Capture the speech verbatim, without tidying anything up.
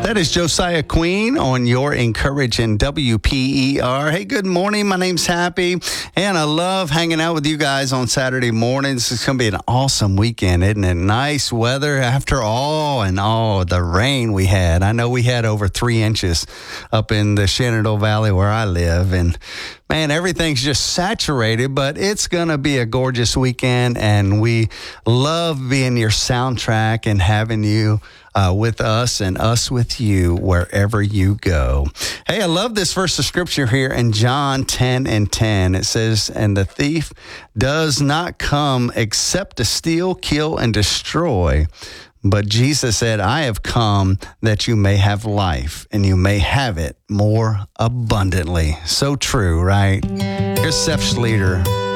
That is Josiah Queen on your Encouraging W P E R. Hey, good morning. My name's Happy, and I love hanging out with you guys on Saturday mornings. It's going to be an awesome weekend, isn't it? Nice weather after all, and all the rain we had. I know we had over three inches up in the Shenandoah Valley where I live, and man, everything's just saturated, but it's going to be a gorgeous weekend, and we love being your soundtrack and having you Uh, with us and us with you wherever you go. Hey, I love this verse of scripture here in John ten and ten. It says, and the thief does not come except to steal, kill, and destroy. But Jesus said, I have come that you may have life and you may have it more abundantly. So true, right? Here's Seth Schleter.